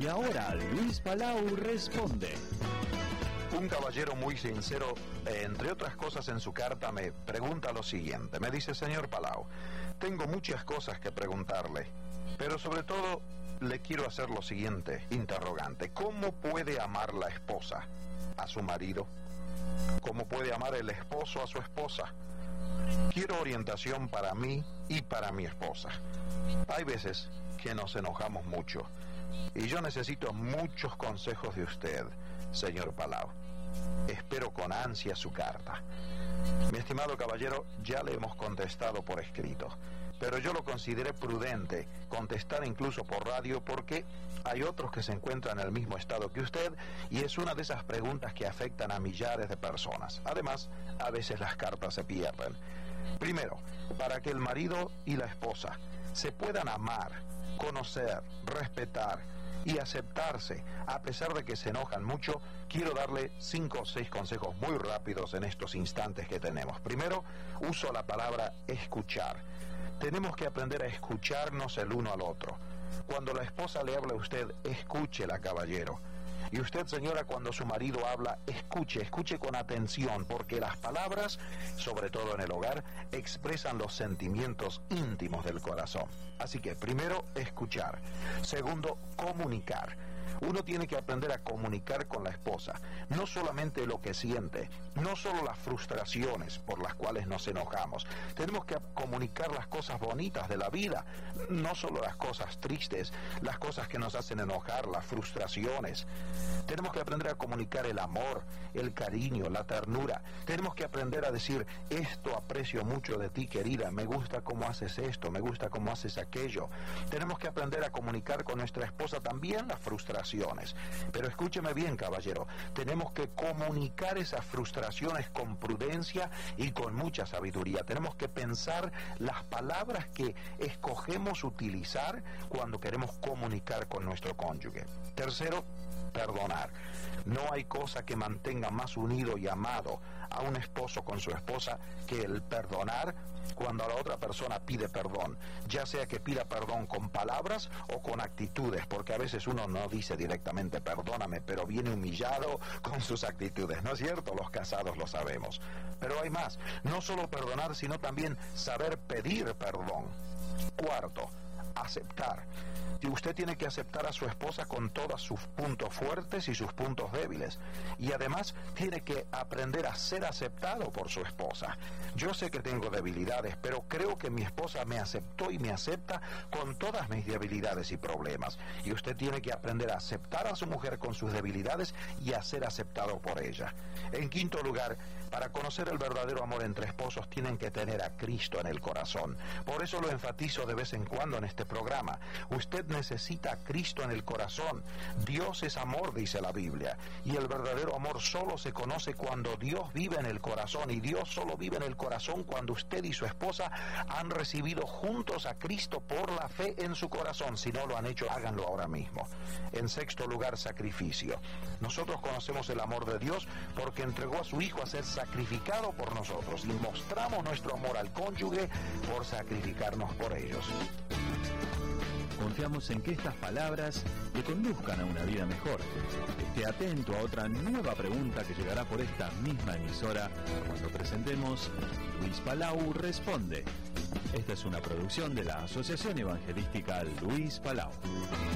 Y ahora Luis Palau responde. Un caballero muy sincero, entre otras cosas en su carta, me pregunta lo siguiente. Me dice: señor Palau, tengo muchas cosas que preguntarle, pero sobre todo le quiero hacer lo siguiente, interrogante. ¿Cómo puede amar la esposa a su marido? ¿Cómo puede amar el esposo a su esposa? Quiero orientación para mí y para mi esposa. Hay veces que nos enojamos mucho y yo necesito muchos consejos de usted, señor Palau. Espero con ansia su carta. Mi estimado caballero, ya le hemos contestado por escrito, pero yo lo consideré prudente contestar incluso por radio porque hay otros que se encuentran en el mismo estado que usted y es una de esas preguntas que afectan a millares de personas. Además, a veces las cartas se pierden. Primero, para que el marido y la esposa se puedan amar, conocer, respetar y aceptarse, a pesar de que se enojan mucho, quiero darle 5 o 6 consejos muy rápidos en estos instantes que tenemos. Primero, uso la palabra escuchar. Tenemos que aprender a escucharnos el uno al otro. Cuando la esposa le habla a usted, escúchela, caballero. Y usted, señora, cuando su marido habla, escuche con atención, porque las palabras, sobre todo en el hogar, expresan los sentimientos íntimos del corazón. Así que, primero, escuchar. Segundo, comunicar. Uno tiene que aprender a comunicar con la esposa, no solamente lo que siente, no solo las frustraciones por las cuales nos enojamos. Tenemos que comunicar las cosas bonitas de la vida, no solo las cosas tristes, las cosas que nos hacen enojar, las frustraciones. Tenemos que aprender a comunicar el amor, el cariño, la ternura. Tenemos que aprender a decir: esto aprecio mucho de ti, querida, me gusta cómo haces esto, me gusta cómo haces aquello. Tenemos que aprender a comunicar con nuestra esposa también las frustraciones. Pero escúcheme bien, caballero, tenemos que comunicar esas frustraciones con prudencia y con mucha sabiduría. Tenemos que pensar las palabras que escogemos utilizar cuando queremos comunicar con nuestro cónyuge. Tercero, perdonar. No hay cosa que mantenga más unido y amado a un esposo con su esposa que el perdonar cuando la otra persona pide perdón, ya sea que pida perdón con palabras o con actitudes, porque a veces uno no dice directamente perdóname, pero viene humillado con sus actitudes, ¿no es cierto? Los casados lo sabemos. Pero hay más, no solo perdonar, sino también saber pedir perdón. Cuarto, aceptar. Y usted tiene que aceptar a su esposa con todos sus puntos fuertes y sus puntos débiles. Y además tiene que aprender a ser aceptado por su esposa. Yo sé que tengo debilidades, pero creo que mi esposa me aceptó y me acepta con todas mis debilidades y problemas. Y usted tiene que aprender a aceptar a su mujer con sus debilidades y a ser aceptado por ella. En quinto lugar, para conocer el verdadero amor entre esposos tienen que tener a Cristo en el corazón. Por eso lo enfatizo de vez en cuando en este programa. Usted necesita a Cristo en el corazón. Dios es amor, dice la Biblia. Y el verdadero amor solo se conoce cuando Dios vive en el corazón. Y Dios solo vive en el corazón cuando usted y su esposa han recibido juntos a Cristo por la fe en su corazón. Si no lo han hecho, háganlo ahora mismo. En sexto lugar, sacrificio. Nosotros conocemos el amor de Dios porque entregó a su Hijo a ser sacrificado por nosotros. Y mostramos nuestro amor al cónyuge por sacrificarnos por ellos. Confiamos en que estas palabras le conduzcan a una vida mejor. Esté atento a otra nueva pregunta que llegará por esta misma emisora cuando presentemos Luis Palau Responde. Esta es una producción de la Asociación Evangelística Luis Palau.